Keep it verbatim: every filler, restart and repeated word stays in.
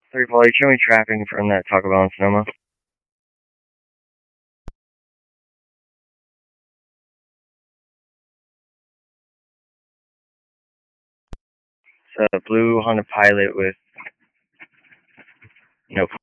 Three Paul, you show me tracking from that Taco Bell in Sonoma. It's a blue Honda Pilot with no